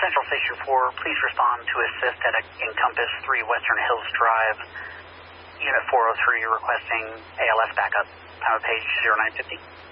Central Station 4, please respond to assist at Encompass 3 Western Hills Drive. Unit 403 requesting ALS backup. Time of page 0950.